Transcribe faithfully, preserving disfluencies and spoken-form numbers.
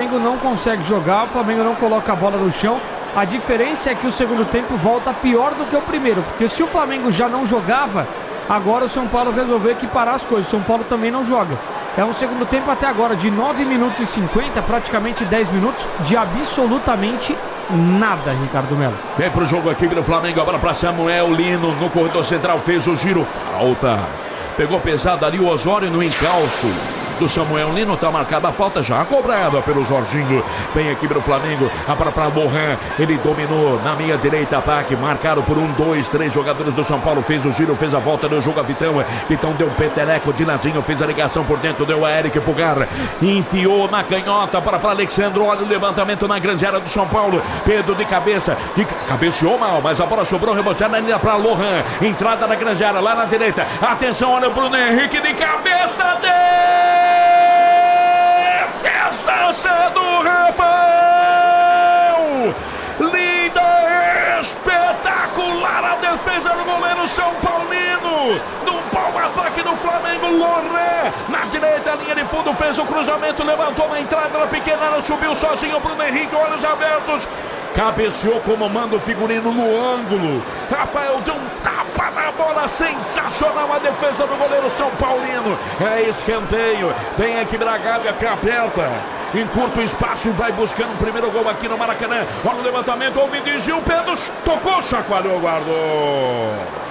Flamengo não consegue jogar, o Flamengo não coloca a bola no chão. A diferença é que o segundo tempo volta pior do que o primeiro, porque se o Flamengo já não jogava, agora o São Paulo resolveu equiparar as coisas. O São Paulo também não joga. É um segundo tempo até agora de nove minutos e cinquenta, praticamente dez minutos, de absolutamente nada, Ricardo Melo. Vem pro jogo aqui do Flamengo, agora pra Samuel Lino, no corredor central, fez o giro, falta. Pegou pesado ali o Osório no encalço do Samuel Lino, tá marcada a falta, já cobrada pelo Jorginho. Vem aqui pro Flamengo, agora pra Lohan, ele dominou na meia direita, ataque, marcado por um, dois, três jogadores do São Paulo, fez o giro, fez a volta no jogo a Vitão, Vitão deu um peteleco de ladinho, fez a ligação por dentro, deu a Eric Pugar, enfiou na canhota para para Alexandre, olha o levantamento na grande área do São Paulo, Pedro de cabeça, de cabeceou mal, mas a bola sobrou, reboteada ainda para Lohan, entrada na grande área, lá na direita, atenção, olha o Bruno Henrique de cabeça dele! Defesa do Rafael! Linda, espetacular a defesa do goleiro São Paulino! No pau ataque do Flamengo, Loré! Na direita, linha de fundo, fez o cruzamento, levantou na entrada na pequena área, subiu sozinho o Bruno Henrique, olhos abertos. Cabeceou como manda o figurino no ângulo. Rafael deu um tapa na bola, sensacional a defesa do goleiro São Paulino. É escanteio. Vem aqui Bragalha que aperta. Encurta o espaço e vai buscando o primeiro gol aqui no Maracanã. Olha o levantamento, ouve, dirigiu, Pedro tocou, chacoalhou, guardou.